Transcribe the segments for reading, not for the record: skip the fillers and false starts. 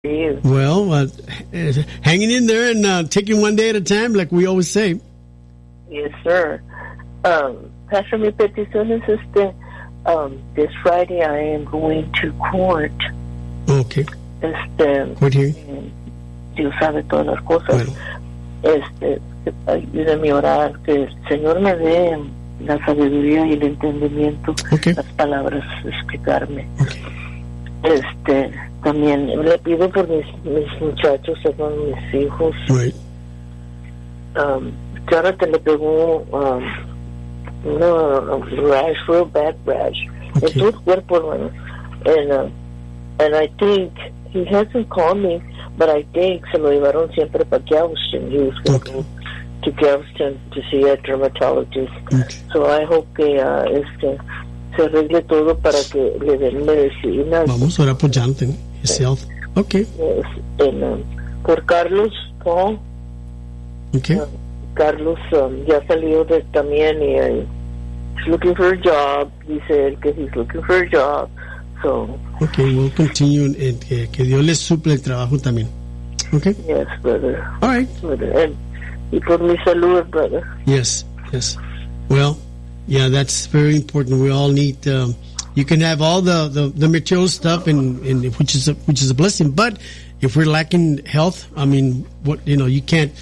Well, hanging in there and taking one day at a time, like we always say. Yes, sir. Pastor, mi petición es this Friday I am going to court. Okay. Court hearing. Dios sabe todas las cosas. Bueno. Ayúdame a orar, que el Señor me dé la sabiduría y el entendimiento, las palabras, explicarme. También le pido por mis muchachos, mis hijos. Right. Jonathan le pegó rash, real bad rash, en todo el cuerpo, hermano. And I think he hasn't called me, but I think se lo llevaron siempre para Galveston. He was going to go to Galveston to see a dermatologist. So I hope que se arregle todo para que le den medicina. Vamos a orar por Jonathan, his health. Okay. Por Carlos, Paul. Okay. Carlos ya salió también y he's looking for a job. Dice él que he's looking for a job. So. Okay, we'll continue and que Dios les suple el trabajo también. Okay. Yes, brother. All right. Brother. Y por mi salud, brother. Yes. Well, yeah, that's very important. We all need. You can have all the material stuff, and which is a blessing. But if we're lacking health, I mean, you cannot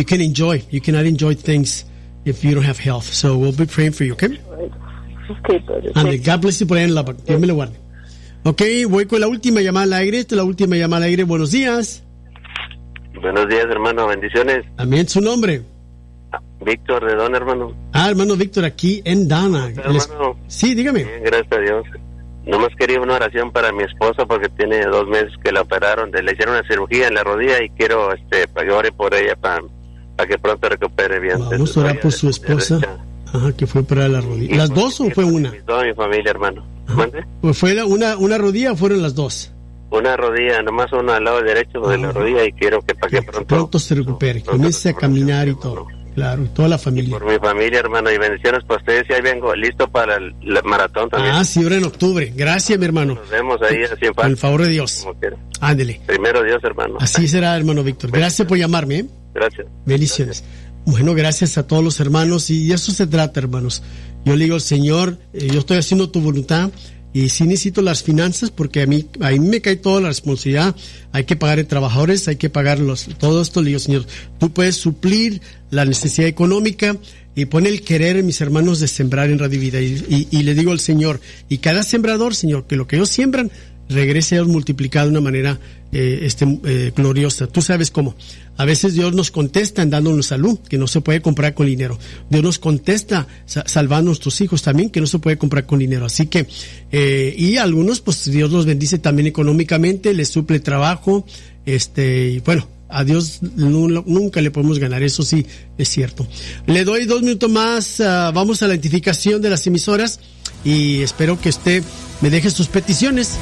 enjoy things if you don't have health. So we'll be praying for you, okay? Right. Okay, brother. And God bless you por ahí en la parte. Dios me lo guarde. Okay, voy con la última llamada al aire. Esta es la última llamada al aire. Buenos días. Buenos días, hermano. Bendiciones. También su nombre. Víctor, ¿de dónde, hermano? Hermano Víctor, aquí en Dana. Hermano. Sí, dígame. Bien, gracias a Dios. Nomás quería una oración para mi esposa porque tiene 2 meses que la operaron, le hicieron una cirugía en la rodilla y quiero para que ore por ella para que pronto recupere bien. Vamos a orar por su esposa. Ajá, que fue para la rodilla. ¿Las dos o fue una? Toda mi familia, hermano. Pues ¿fue una rodilla o fueron las dos? Una rodilla, nomás una al lado derecho de la rodilla y quiero que para que pronto se recupere, que comience a caminar y todo. Claro, y toda la familia. Por mi familia, hermano, y bendiciones para ustedes. Y ahí vengo, listo para el maratón también. Sí, ahora en octubre. Gracias, mi hermano. Nos vemos ahí así en paz. Con el favor de Dios. Ándele. Primero Dios, hermano. Así será, hermano Víctor. Gracias por llamarme. Gracias. Bendiciones. Bueno, gracias a todos los hermanos. Y de eso se trata, hermanos. Yo le digo al Señor, yo estoy haciendo tu voluntad. Y sí necesito las finanzas porque a mí me cae toda la responsabilidad. Hay que pagar a trabajadores, hay que pagar todo esto. Le digo, Señor, tú puedes suplir la necesidad económica y pone el querer en mis hermanos de sembrar en Radio Vida. Y le digo al Señor, y cada sembrador, Señor, que lo que ellos siembran regrese a ellos multiplicado de una manera gloriosa. Tú sabes cómo. A veces Dios nos contesta en dándonos salud, que no se puede comprar con dinero. Dios nos contesta salvando a nuestros hijos también, que no se puede comprar con dinero. Así que, y algunos, pues Dios los bendice también económicamente, les suple trabajo, y bueno, a Dios nunca le podemos ganar, eso sí es cierto. Le doy 2 minutos más, vamos a la identificación de las emisoras y espero que usted me deje sus peticiones.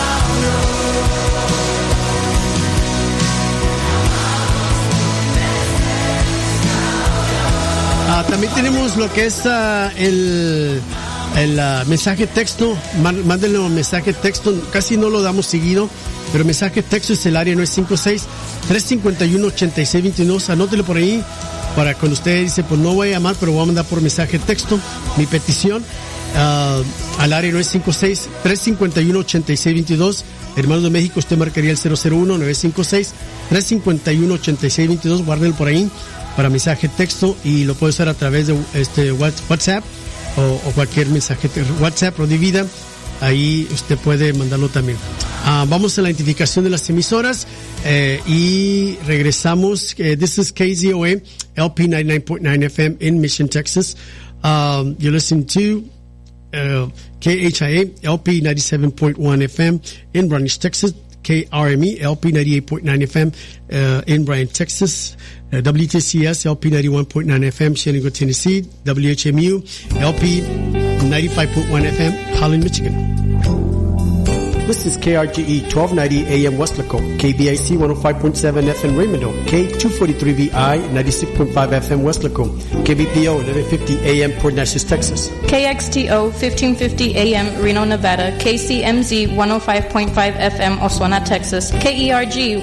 También tenemos lo que es el mensaje texto. Mándenle un mensaje texto, casi no lo damos seguido, pero mensaje texto es el área 956-351-8622. Anótelo por ahí para cuando usted dice, pues no voy a llamar, pero voy a mandar por mensaje texto mi petición al área 956-351-8622. Hermanos de México, usted marcaría el 001-956-351-8622. Guárdelo por ahí para mensaje texto y lo puede usar a través de WhatsApp o cualquier mensaje WhatsApp o de vida. Ahí usted puede mandarlo también. Vamos a la identificación de las emisoras y regresamos. This is KZOA LP 99.9 FM in Mission, Texas. You listen to KHIA LP 97.1 FM in Brownish, Texas. KRME LP 98.9 FM in Bryan, Texas. WTCS LP 91.9 FM Shenango, Tennessee. WHMU LP 95.1 FM Holland, Michigan. This is KRGE 1290 AM Westlaco, KBIC 105.7 FM Raymondville, K243VI 96.5 FM Westlaco, KBPO 1150 AM Port Neches, Texas, KXTO 1550 AM Reno, Nevada, KCMZ 105.5 FM Oswana, Texas, KERG